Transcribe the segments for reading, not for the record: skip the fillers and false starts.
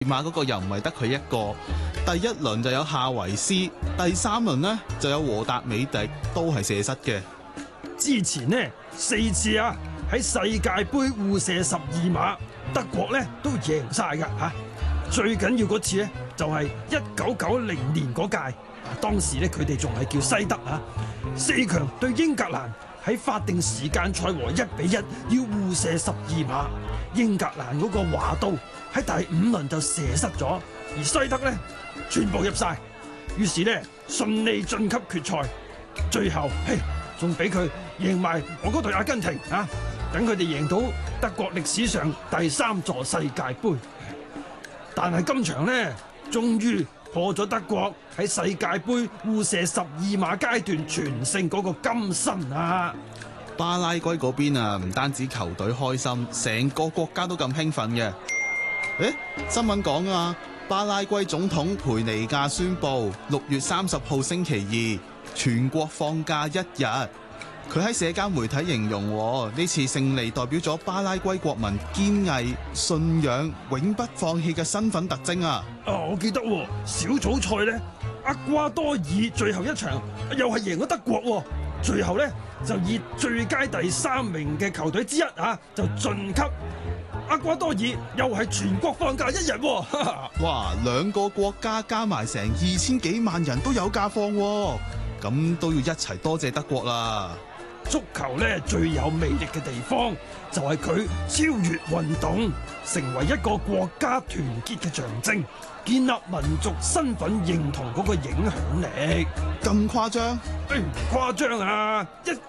馬嗰個又唔係得佢一個，第一輪就有夏維斯，第三輪呢就有和達美迪，都係射失嘅。 之前呢4次啊喺世界盃互射12碼，德國呢都贏晒噶吓。最緊要嗰次呢就係1990年嗰屆，當時呢佢哋仲係叫西德啊。4強對英格蘭喺法定時間賽和1-1，要互射12碼。英格蘭嗰個華都喺第5輪就射失咗，而西德呢全部入晒，於是呢順利晉級決賽。最後仲俾佢贏埋我嗰隊阿根廷啊，等佢哋贏到德國歷史上第3座世界盃。但係今場呢，終於破咗德國喺世界盃互射12碼階段全勝嗰個金身啊！ 巴拉圭嗰邊啊，唔單止球隊開心，成個國家都咁興奮嘅。新聞講啊，巴拉圭總統培尼亞宣布6月30號星期二全國放假1日。佢喺社交媒體形容呢次勝利代表咗巴拉圭國民堅毅、信仰、永不放棄嘅身份特徵啊！ 我記得小組賽呢，厄瓜多爾最後一場又係贏咗德國，最後呢，就以最佳第3名嘅球隊之一就晉級。厄瓜多爾又係全國放假1日， 哇！2個國家加埋成2000幾萬人都有假放，咁都要一齊多謝德國啦！ 足球呢最有魅力嘅地方就係佢超越運動，成為一個國家團結嘅象徵，建立民族身份認同嗰個影響力。 咁誇張？ 唔誇張啊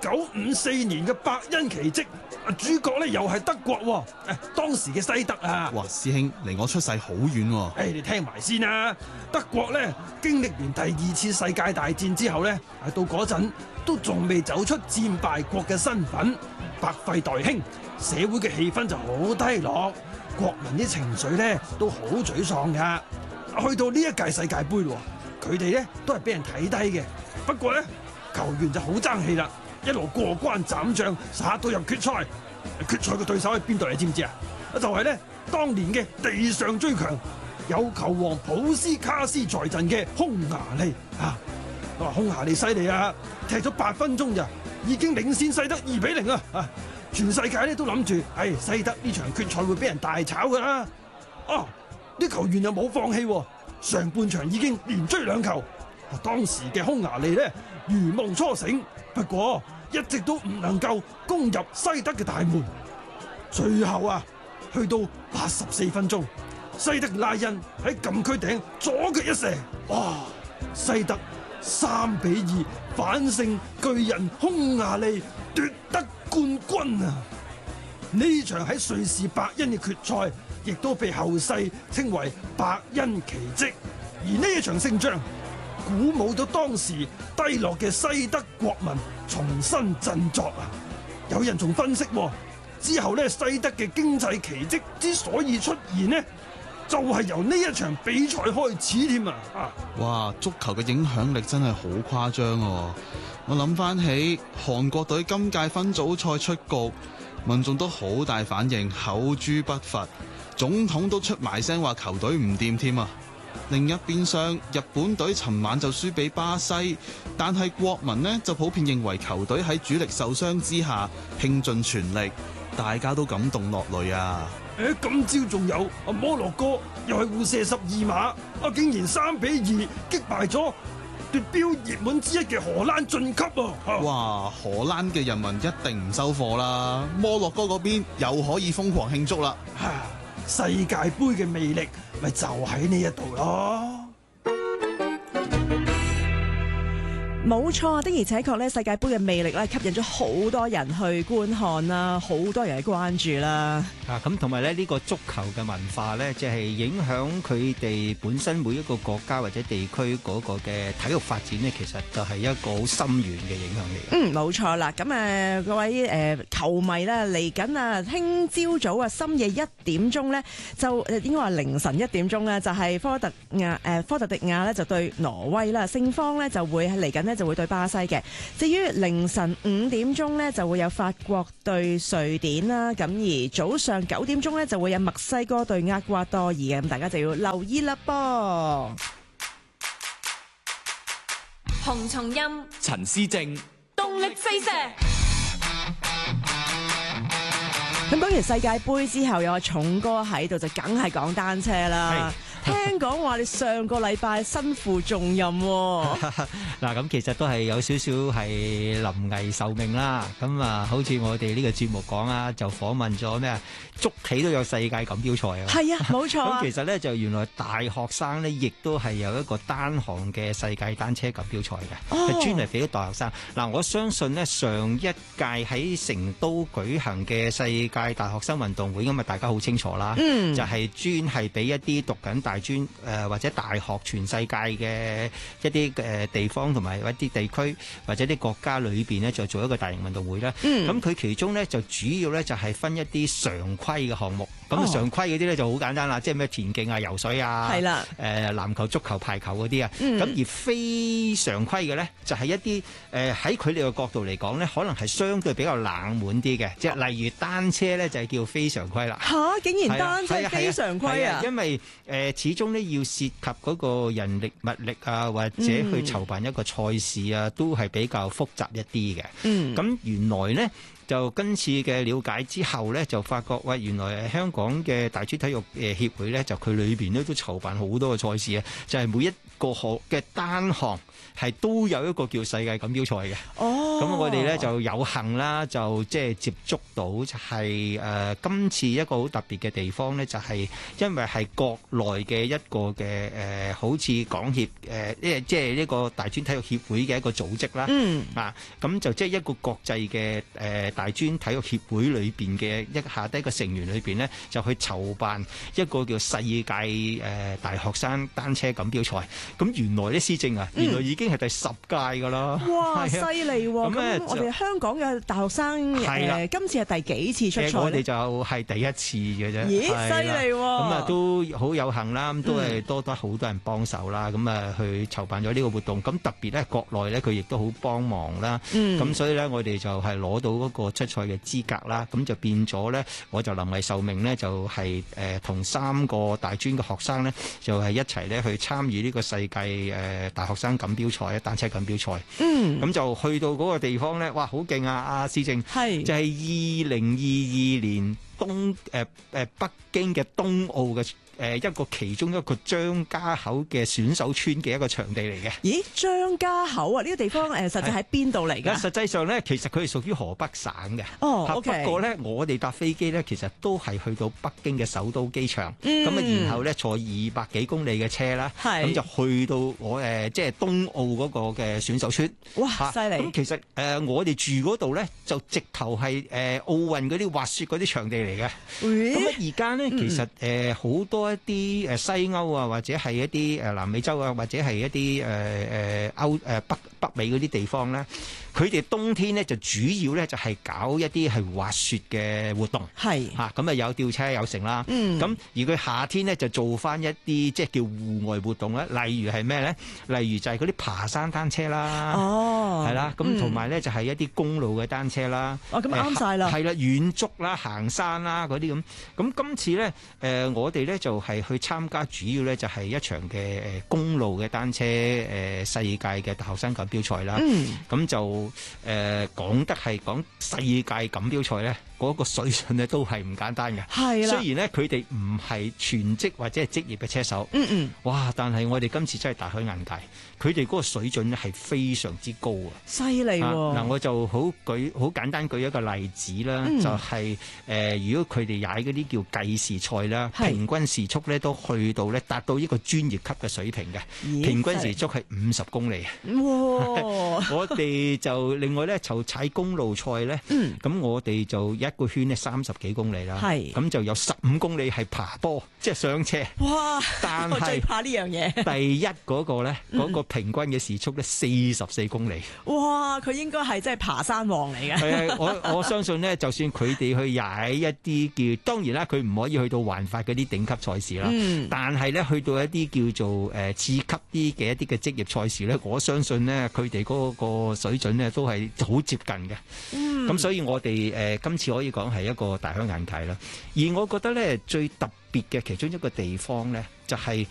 ！1954年嘅伯恩奇蹟，主角呢又係德國，當時嘅西德啊！ 哇，師兄離我出世好遠喎！ 你聽埋先啊！德國呢經歷完第2次世界大戰之後呢，到嗰陣都仲未走出戰敗國嘅身份，百廢待興，社會嘅氣氛就好低落，國民啲情緒呢都好沮喪噶。去到呢一屆世界盃，佢哋呢都係俾人睇低嘅。不過呢，球員就好爭氣啦，一路過關斬將，殺到入決賽。決賽嘅對手係邊度你知唔知啊？就係呢當年嘅地上最強，有球王普斯卡斯在陣嘅匈牙利啊！我話匈牙利犀利啊，踢咗8分鐘咋，已經領先西德2-0啊！全世界咧都諗住，西德呢場決賽會俾人大炒噶啦。啲球員又冇放棄，上半場已經連追2球。當時嘅匈牙利呢如夢初醒，不過一直都唔能夠攻入西德嘅大門。最後去到84分鐘，西德拉恩喺禁區頂左腳一射，哇！西德3-2反勝巨人匈牙利，奪得冠軍啊！呢場喺瑞士伯恩嘅決賽，亦都被後世稱為伯恩奇蹟。而呢一場勝仗，鼓舞咗當時低落嘅西德國民重新振作啊！有人仲分析，之後呢西德嘅經濟奇蹟之所以出現呢，就係由呢一場比賽開始添啊！ 哇，足球嘅影響力真係好誇張哦！我諗翻起韓國隊今屆分組賽出局，民眾都好大反應，口誅筆伐，總統都出埋聲話球隊唔掂添啊！另一邊廂，日本隊尋晚就輸俾巴西，但係國民呢就普遍認為球隊喺主力受傷之下拼盡全力，大家都感動落淚啊！ 今朝仲有摩洛哥又係互射12碼，竟然3-2擊敗咗奪標熱門之一嘅荷蘭晉級啊！ 哇，荷蘭嘅人民一定唔收貨啦！摩洛哥嗰邊又可以瘋狂慶祝啦！ 世界盃嘅魅力咪就喺呢一度咯。 冇錯，的而且確咧，世界盃嘅魅力咧吸引咗好多人去觀看啦，好多人去關注啦。 咁同埋咧呢個足球嘅文化咧，即係影響佢哋本身每一個國家或者地區嗰個嘅體育發展咧，其實就係一個好深遠嘅影響嚟。 冇錯啦。咁各位球迷咧，嚟緊聽朝早深夜1點鐘咧，就應該話凌晨1點鐘咧，就係科特迪亞咧就對挪威啦，勝方咧就會嚟緊呢就會對巴西嘅。至於凌晨5點鐘呢就會有法國對瑞典啦，咁而早上9點鐘呢就會有墨西哥對厄瓜多爾嘅，咁大家就要留意啦噃。 洪松蔭、 陳思正， 動力四射。 咁當然世界盃之後有個重哥喺度，就梗係講單車啦。聽講話你上個禮拜身負重任喎。 嗱，咁其實都係有少少係臨危受命啦。咁啊，好似我哋呢個節目講啊，就訪問咗咩啊，捉棋都有世界錦標賽啊。 係啊，冇錯啊。 咁其實咧就原來大學生咧，亦都係有一個單項嘅世界單車錦標賽嘅，係專嚟俾啲大學生。嗱，我相信呢，上一屆喺成都舉行嘅世界大學生運動會，咁啊大家好清楚啦，就係專係俾一啲讀緊大專或者大學全世界嘅一啲地方同埋一啲地區或者啲國家裏邊呢，就做一個大型運動會啦。咁佢其中呢，就主要呢，就係分一啲常規嘅項目。咁常規嗰啲咧就好簡單啦，即係咩田徑啊、游水啊、籃球、足球、排球嗰啲啊。咁而非常規嘅咧，就係一啲喺佢哋嘅角度嚟講咧，可能係相對比較冷門啲嘅，即係例如單車咧就係叫非常規啦。 嚇！竟然單車非常規啊！ 因為始終咧要涉及嗰個人力物力啊，或者去籌辦一個賽事啊，都係比較複雜一啲嘅。咁原來咧。就今次嘅了解之後咧，就發覺喂，原來香港嘅大專體育協會咧，就佢裏邊咧都籌辦好多嘅賽事啊，就係每一個項嘅單項係都有一個叫世界錦標賽嘅。咁我哋咧就有幸啦，就即係接觸到就係今次一個好特別嘅地方咧，就係因為係國內嘅一個嘅好似港協即係呢個大專體育協會嘅一個組織啦。咁就即係一個國際嘅大專體育協會裏邊嘅下低個成員裏邊呢，就去籌辦一個叫世界大學生單車錦標賽。咁原來呢，思正啊，原來已經係第10屆噶啦。 哇，犀利喎！咁我哋香港嘅大學生今次係第幾次出賽？ 我哋就係第一次嘅啫。 咦，犀利喎！ 咁啊都好有幸啦，咁都係多得好多人幫手啦。咁啊去籌辦咗呢個活動。咁特別咧，國內咧佢亦都好幫忙啦。咁所以咧，我哋就係攞到嗰個出賽嘅資格啦。咁就變咗咧，我就臨危受命咧，就係同3個大專嘅學生咧，就係一齊咧去參與呢個世界大學生錦標賽單車錦標賽。咁就去到嗰個地方咧，哇，好勁啊！阿思正，係就係2022年北京嘅冬奧嘅一個其中一個張家口嘅選手村嘅一個場地嚟嘅。咦，張家口啊，呢個地方實際喺邊度嚟㗎？實際上咧，其實佢係屬於河北省嘅。不過咧，我哋搭飛機咧，其實都係去到北京嘅首都機場。咁啊，然後咧坐200幾公里嘅車啦，咁就去到即係冬奧嗰個嘅選手村。哇，犀利！咁其實我哋住嗰度咧，就直頭係奧運嗰啲滑雪嗰啲場地嚟嘅。咁啊，而家咧其實好多一啲西歐啊，或者係一啲南美洲啊，或者係一啲北美嗰啲地方咧，佢哋冬天咧就主要咧就係搞一啲係滑雪嘅活動，咁啊有吊車有成啦。咁而佢夏天咧就做翻一啲即係叫戶外活動咧，例如係咩咧？例如就係嗰啲爬山單車啦，係啦，咁同埋咧就係一啲公路嘅單車啦。咁啱晒啦，係啦，遠足啦、行山啦嗰啲咁。咁今次咧我哋咧就係去參加，主要咧就係一場嘅公路嘅單車世界嘅大學生錦標賽啦。咁就講得係講世界錦標賽咧，嗰個水準咧都係唔簡單嘅。係啦，雖然咧佢哋唔係全職或者係職業嘅車手。哇！但係我哋今次真係大開眼界，佢哋嗰個水準咧係非常之高啊！犀利喎！嗱，我就好簡單舉一個例子啦，就係如果佢哋踩嗰啲叫計時賽啦，平均時速咧都去到咧達到一個專業級嘅水平嘅，平均時速係50公里。哇！我哋就另外咧就踩公路賽咧，咁我哋就一個圈咧30幾公里啦， 係咁就有15公里係爬坡，即係上斜。 哇！ 但我最係怕呢樣嘢。 第一嗰個咧，嗰個平均嘅時速咧44公里。 哇！佢應該係真係爬山王嚟嘅。 係啊，我相信咧，就算佢哋去踩一啲叫，當然啦，佢唔可以去到環法嗰啲頂級賽事啦。但係咧，去到一啲叫做次級啲嘅一啲嘅職業賽事咧，我相信咧，佢哋嗰個水準咧都係好接近嘅。咁所以我哋今次可以講係一個大開眼界啦。而我覺得咧，最特別嘅其中一個地方咧，就係